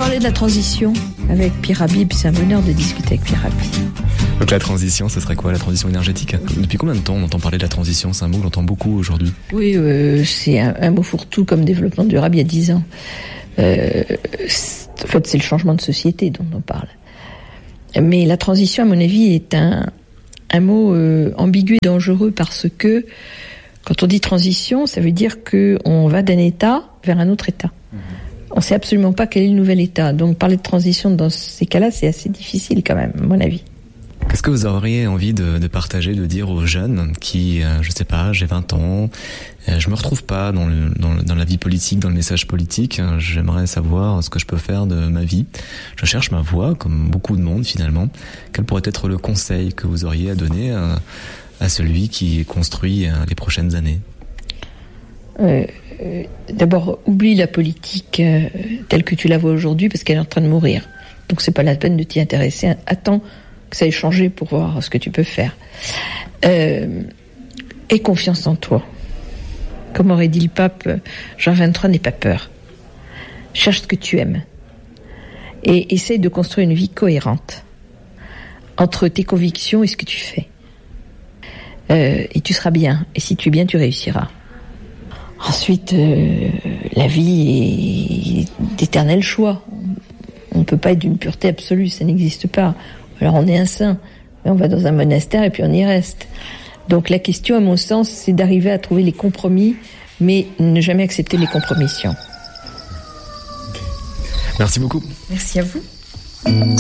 parler de la transition avec Pierre Rabhi, c'est un bonheur de discuter avec Pierre Rabhi. Donc la transition, ce serait quoi, la transition énergétique ? Depuis combien de temps on entend parler de la transition ? C'est un mot que j'entends beaucoup aujourd'hui. Oui, c'est un mot fourre-tout comme développement durable il y a 10 ans. En fait, c'est le changement de société dont on parle. Mais la transition, à mon avis, est un mot ambigu et dangereux parce que quand on dit transition, ça veut dire qu'on va d'un état vers un autre état. On ne sait absolument pas quel est le nouvel état. Donc parler de transition dans ces cas-là, c'est assez difficile quand même, à mon avis. Qu'est-ce que vous auriez envie de partager, de dire aux jeunes qui, je sais pas, j'ai 20 ans, je me retrouve pas dans la vie politique, dans le message politique, j'aimerais savoir ce que je peux faire de ma vie. Je cherche ma voie, comme beaucoup de monde finalement. Quel pourrait être le conseil que vous auriez à donner à celui qui construit les prochaines années ? D'abord, oublie la politique telle que tu la vois aujourd'hui parce qu'elle est en train de mourir. Donc c'est pas la peine de t'y intéresser. Attends que ça ait changé pour voir ce que tu peux faire. Aie confiance en toi. Comme aurait dit le pape, Jean XXIII, n'aie pas peur. Cherche ce que tu aimes. Et essaye de construire une vie cohérente entre tes convictions et ce que tu fais. Et tu seras bien. Et si tu es bien, tu réussiras. Ensuite, la vie est d'éternel choix. On ne peut pas être d'une pureté absolue, ça n'existe pas. Alors on est un saint, mais on va dans un monastère et puis on y reste. Donc la question, à mon sens, c'est d'arriver à trouver les compromis, mais ne jamais accepter les compromissions. Merci beaucoup. Merci à vous.